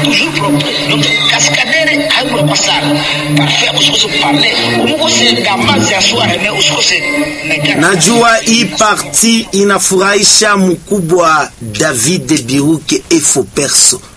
toujours propre. Donc, cascadere, à un passage, parfait, où se parler, où se damaze à soi, mais où se najua hii parti inafurahisha mkubwa David Biruke Efo Perso.